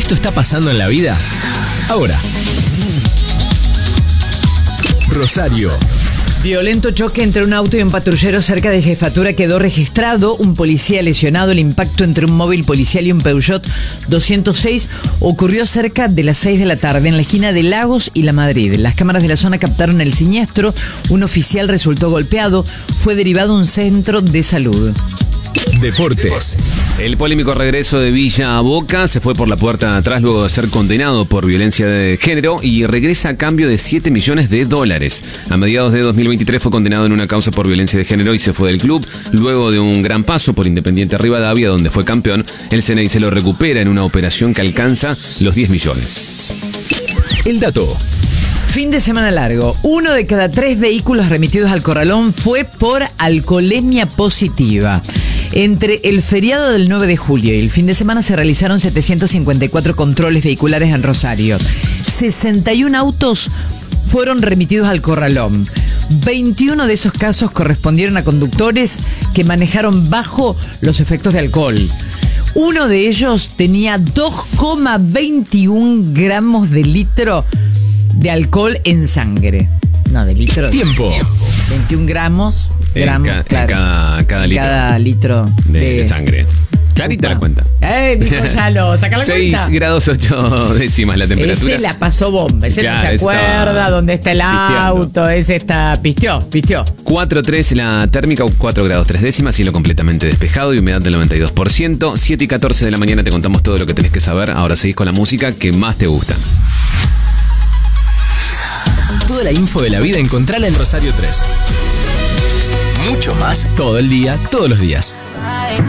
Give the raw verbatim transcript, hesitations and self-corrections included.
Esto está pasando en la vida ahora. Rosario. Violento choque entre un auto y un patrullero cerca de Jefatura quedó registrado. Un policía lesionado. El impacto entre un móvil policial y un Peugeot doscientos seis ocurrió cerca de las seis de la tarde en la esquina de Lagos y La Madrid. Las cámaras de la zona captaron el siniestro. Un oficial resultó golpeado. Fue derivado a un centro de salud. Deportes. El polémico regreso de Villa a Boca se fue por la puerta de atrás luego de ser condenado por violencia de género y regresa a cambio de siete millones de dólares. A mediados de dos mil veintitrés fue condenado en una causa por violencia de género y se fue del club. Luego de un gran paso por Independiente Rivadavia, donde fue campeón, el C N I se lo recupera en una operación que alcanza los diez millones. El dato. Fin de semana largo. Uno de cada tres vehículos remitidos al corralón fue por alcoholemia positiva. Entre el feriado del nueve de julio y el fin de semana se realizaron setecientos cincuenta y cuatro controles vehiculares en Rosario. sesenta y un autos fueron remitidos al corralón. veintiuno de esos casos correspondieron a conductores que manejaron bajo los efectos de alcohol. Uno de ellos tenía dos coma veintiuno gramos de litro de alcohol en sangre. No, de litro. Tiempo. veintiún gramos. gramos en ca- claro, en cada, cada en litro, cada litro de, de, de sangre. Clarita la cuenta. Eh, dijo Yalo, saca la seis cuenta. grados ocho décimas la temperatura. Ese la pasó bomba. Ese Ya no se acuerda está dónde está el pisteando. auto. Ese está pisteó, pisteó. cuatro tres la térmica, cuatro grados tres décimas, cielo completamente despejado y humedad del noventa y dos por ciento. siete y catorce de la mañana te contamos todo lo que tenés que saber. Ahora seguís con la música que más te gusta. Toda la info de la vida encontrala en Rosario tres. Mucho más todo el día, todos los días.